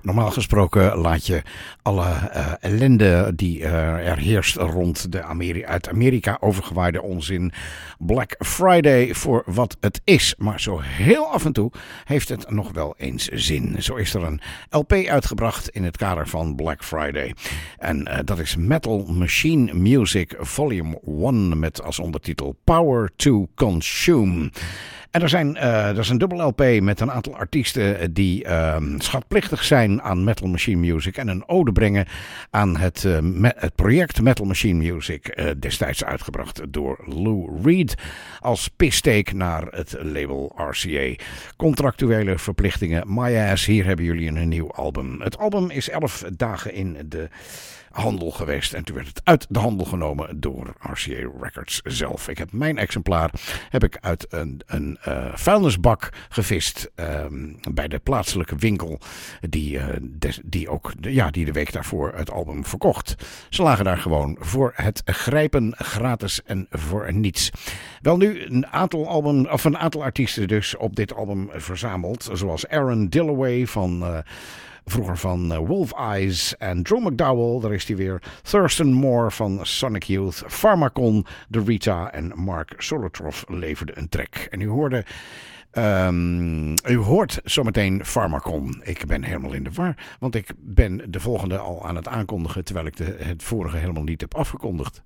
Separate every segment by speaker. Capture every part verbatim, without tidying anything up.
Speaker 1: Normaal gesproken laat je alle uh, ellende die uh, er heerst rond de Ameri- uit Amerika overgewaaide onzin Black Friday voor wat het is. Maar zo heel af en toe heeft het nog wel eens zin. Zo is er een L P uitgebracht in het kader van Black Friday. En uh, dat is Metal Machine Music Volume één met als ondertitel Power to Consume. En er, zijn, uh, er is een dubbel L P met een aantal artiesten die uh, schatplichtig zijn aan Metal Machine Music en een ode brengen aan het, uh, me- het project Metal Machine Music, uh, destijds uitgebracht door Lou Reed als pissteek naar het label R C A. Contractuele verplichtingen, my ass, hier hebben jullie een nieuw album. Het album is elf dagen in de handel geweest en toen werd het uit de handel genomen door R C A Records zelf. Ik heb mijn exemplaar heb ik uit een, een uh, vuilnisbak gevist um, bij de plaatselijke winkel die, uh, des, die ook ja, die de week daarvoor het album verkocht. Ze lagen daar gewoon voor het grijpen gratis en voor niets. Wel nu een aantal album of een aantal artiesten dus op dit album verzameld, zoals Aaron Dillaway van uh, Vroeger van uh, Wolf Eyes en Drew McDowell, daar is hij weer. Thurston Moore van Sonic Youth, Pharmacon, The Rita en Mark Solotroff leverden een track. En u hoorde... Um, u hoort zometeen Pharmacon. Ik ben helemaal in de war, want ik ben de volgende al aan het aankondigen, terwijl ik de, het vorige helemaal niet heb afgekondigd.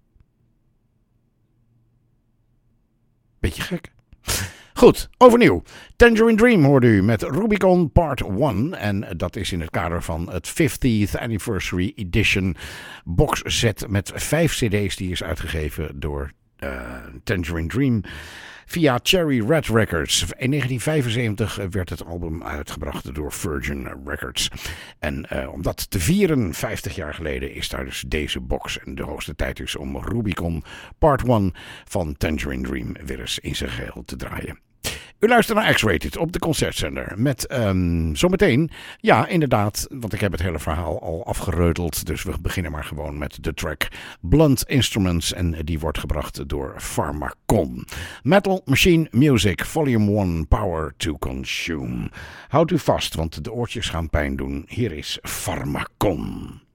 Speaker 1: Beetje gek. Goed, overnieuw. Tangerine Dream hoorde u met Rubicon Part één. En dat is in het kader van het fiftieth Anniversary Edition boxset met vijf cd's die is uitgegeven door uh, Tangerine Dream via Cherry Red Records. In negentien vijfenzeventig werd het album uitgebracht door Virgin Records. En uh, om dat te vieren, vijftig jaar geleden, is daar dus deze box. En de hoogste tijd is om Rubicon Part één van Tangerine Dream weer eens in zijn geheel te draaien. U luistert naar X-Rated op de Concertzender met um, zometeen, ja inderdaad, want ik heb het hele verhaal al afgereuteld, dus we beginnen maar gewoon met de track Blunt Instruments en die wordt gebracht door Pharmacon. Metal Machine Music Volume één Power to Consume. Houd u vast, want de oortjes gaan pijn doen. Hier is Pharmacon.